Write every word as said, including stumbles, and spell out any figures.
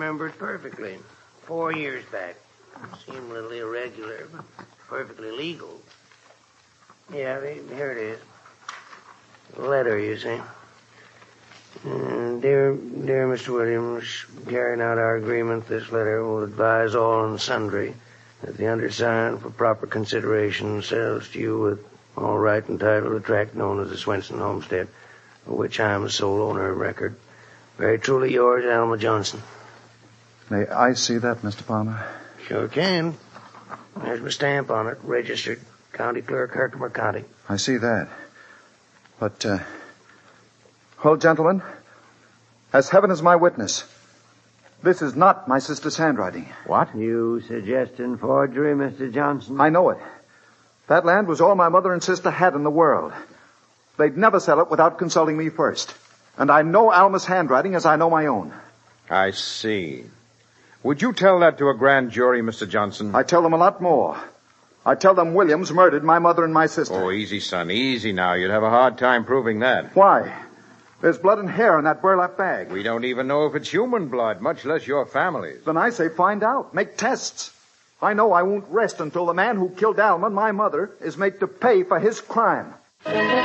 remember it perfectly. Four years back. Seemed a little irregular, but perfectly legal. Yeah, here it is. Letter, you see. Uh, dear, dear Mister Williams, carrying out our agreement, this letter will advise all and sundry that the undersigned, for proper consideration, sells to you with all right and title the tract known as the Swenson Homestead, of which I am the sole owner of record. Very truly yours, Alma Johnson. May I see that, Mister Palmer? Sure can. There's my stamp on it, registered. County Clerk, Herkimer County. I see that. But, uh... well, gentlemen, as heaven is my witness, this is not my sister's handwriting. What? You suggesting forgery, Mister Johnson? I know it. That land was all my mother and sister had in the world. They'd never sell it without consulting me first. And I know Alma's handwriting as I know my own. I see. Would you tell that to a grand jury, Mister Johnson? I tell them a lot more. I tell them Williams murdered my mother and my sister. Oh, easy, son, easy now. You'd have a hard time proving that. Why? There's blood and hair in that burlap bag. We don't even know if it's human blood, much less your family's. Then I say find out. Make tests. I know I won't rest until the man who killed Alma, my mother, is made to pay for his crime.